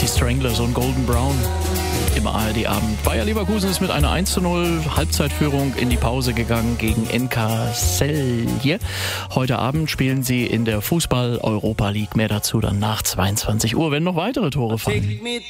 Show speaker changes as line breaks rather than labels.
die Stranglers und Golden Brown im ARD-Abend. Bayer Leverkusen ist mit einer 1:0 Halbzeitführung in die Pause gegangen gegen NK Celje. Heute Abend spielen sie in der Fußball-Europa League. Mehr dazu dann nach 22 Uhr, wenn noch weitere Tore fallen.